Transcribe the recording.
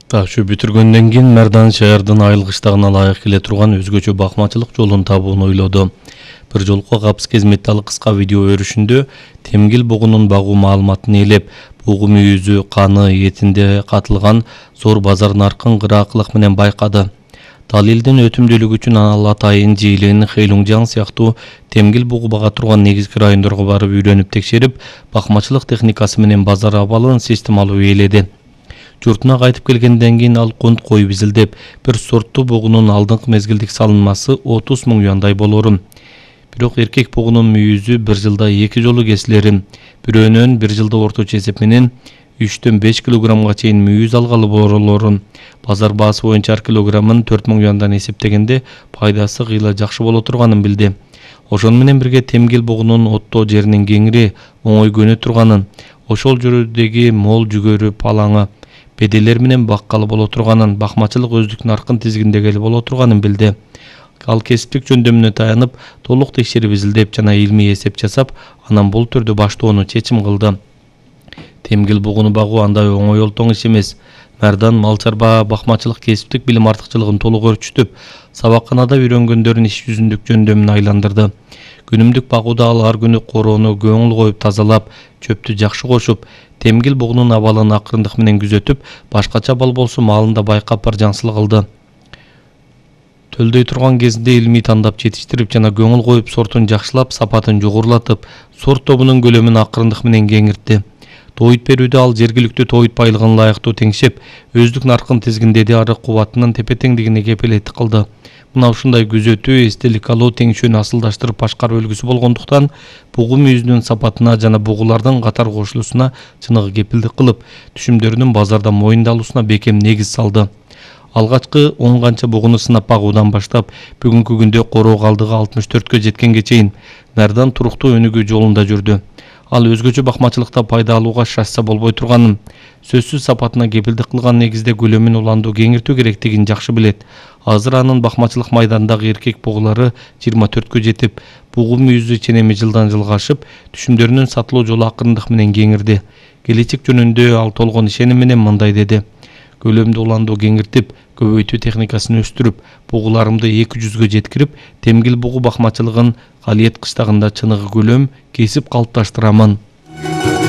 Ташы бүтүргөндөн кийин Мәрдан шаардын айыл кыштагына ылайык келе турган өзгөчө бакмачылык жолун табууну ойлоду. Бир жолку капыс кезметтали кыска видео өрүшүндө темгил бугунун багуу маалыматын ээлеп, бугу мүйүзү, каны, этинде катылган зор базар наркын кыраакылык менен байкады. Талилдин өтүмдүүлүгү үчүн ал Атайын, Жийлин, Хэйлунжаң сыяктуу темгил бугу бага турган негизги райондорго барып үйрөнүп текшерип, бакмачылык техникасы менен базар абалын системалуу ээледи. Журтуна кайтып келгенден кийин ал кунт коюп изилдеп, бир сорттуу бугунун алдыңкы мезгилдик салынмасы 30 000 юандай болорун. Бирок эркек бугунун мүйүзү бир жылда 2 жолу кесилерин, бирөөнөн бир жылда орточо эсеп менен 3-төн 5 килограммга чейин мүйүз алгалы болорун. Базар баасы боюнча ар килограммын 4 000 юандан эсептегенде пайдасы кыйла жакшы боло турганын билди. Ошону менен бирге темгил бугунун оттоо жеринин кеңири, оңой көнө турганын, ошол жөрөдөгү мол жүгөрү палаңы, беделер менен баккалы боло турганын, бакмачылык өздүк наркын тизгиндегели боло турганын билди. Ал кесиптик жөндөмүнө таянып, толук текшерип изилдеп жана илмий эсеп жасап, анан бул түрдө баштоону чечим кылды. Темгил бугуну багуу андай оңой олтоң иш эмес. Мәрдан мал чарба бакмачылык кесиптик билим артыкчылыгын толук өрчүтүп, сабакканада үйрөнгөндөрүн иш жүзүндүк жөндөмүнө айландырды. Күнүмдүк багууда ал ар күнү короону көңүл коюп тазалап, чөптү жакшы кошуп, темгил бугунун абалын акырындык менен күзөтүп, башкача абал болсо маалында байкап бар жаңсылык кылды. Төлдөй турган кезинде илмий тандап жетиштирип жана көңүл коюп сортун жакшылап, сапатын жогорулатып, сорт тобунун көлөмүн акырындык менен кеңиртти. Тоойут берүүдө ал жергиликтүү тоойут байлыгын ылайыктуу теңшеп, өздүк наркын тизгиндеди, ары кубатынын тепе-теңдигине кепилеттик кылды. Мына ушундай күзөтүү, эстелик алуу теңшөөнү асылдаштырып башкаруу үлгүсү болгондуктан, бугу мүйүзүнүн сапатына жана бугулардын катар кошулуусуна чыныгы кепилдик кылып, түшүмдөрүнүн базарда моюндалуусуна бекем негиз салды. Алгачкы 10 канча бугуну сынап багуудан баштап, бүгүнкү күндө короо калдыгы 64кө жеткенге чейин Мәрдан туруктуу өнүгүү жолунда жүрдү. Ал өзгөчө бакмачылыкта пайда алууга шашса болбой турганын, сөзсүз сапатына кепилдик кылган негизде көлөмүн уланду кеңиртүү керектигин жакшы билет. Азыр анын бакмачылык майдандагы эркек бугулары 24кө жетип, бугу мүйүзү ченеми жылдан жылга ашып, түшүмдөрүнүн сатылуу жолу акырындык менен кеңирди. Келечек жөнүндө ал толгон ишеним менен мындай деди: көлөмдү уланду кеңиртип, көбөйтүү техникасын өстүрүп, бугуларымды 200гө жеткирип, темгил бугу бакмачылыгын Калиет кыштагында чыныгы көлөм кесип калыпташтырамын.